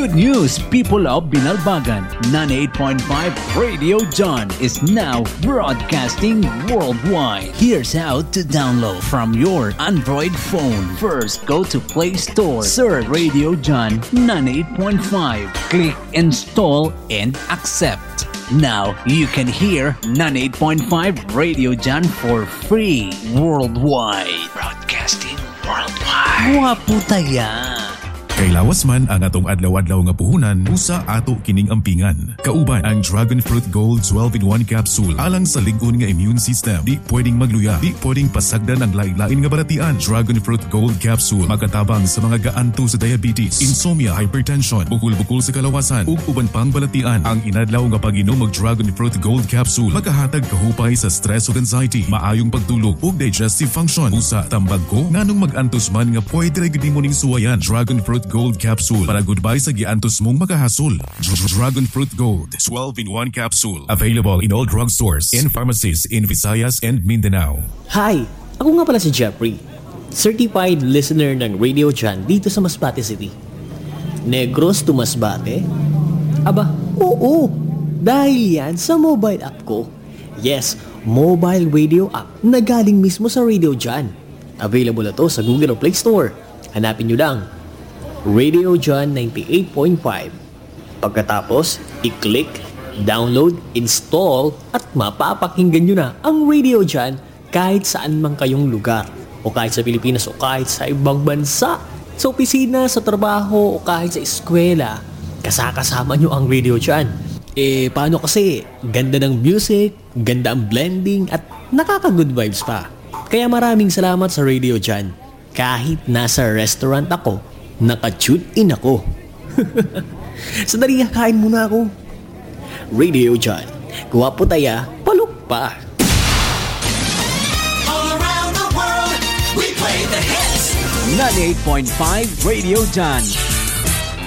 Good news, people of Binalbagan. 98.5 Radio John is now broadcasting worldwide. Here's how to download from your Android phone. First, go to Play Store. Search Radio John 98.5. Click Install and Accept. Now, you can hear 98.5 Radio John for free worldwide. Broadcasting worldwide. Wapo taya. Kay lawas man ang atong adlaw-adlaw nga puhunan usa ato kining ampingan. Kauban ang Dragon Fruit Gold 12-in-1 capsule alang sa lig-on nga immune system. Di pwedeng magluya, di pwedeng pasagdan ang lain-lain nga baratian. Dragon Fruit Gold capsule makatabang sa mga gaanto sa diabetes, insomnia, hypertension, bukol-bukol sa kalawasan ug uban pang balatian. Ang inadlaw nga pag-inom og Dragon Fruit Gold capsule makahatag kahupay sa stress ug anxiety, maayong pagtulog ug digestive function. Usa tambag ko nganong mag-antos man nga pwede ra gyud nimo ning suwayan. Dragon Fruit Gold capsule para goodbye sa giantos mong makahasol. Dragon Fruit Gold 12-in-1 capsule available in all drugstores and pharmacies in Visayas and Mindanao. Hi! Ako nga pala si Jeffrey, certified listener ng Radio John dito sa Masbate City. Negros to Masbate? Aba, oo! Dahil yan sa mobile app ko. Yes, mobile radio app na galing mismo sa Radio John. Available na to sa Google o Play Store. Hanapin nyo lang Radio John 98.5. Pagkatapos, i-click, download, install at mapapakinggan nyo na ang Radio John kahit saan man kayong lugar o kahit sa Pilipinas o kahit sa ibang bansa, sa opisina, sa trabaho o kahit sa eskwela. Kasama nyo ang Radio John. Paano kasi? Ganda ng music, ganda ang blending at nakaka-good vibes pa. Kaya maraming salamat sa Radio John. Kahit nasa restaurant ako, naka-tune in ako. Sandali, kain muna ako. Radio John. Guwapo taya, palok pa. All around the world, we play the hits. 98.5 Radio John.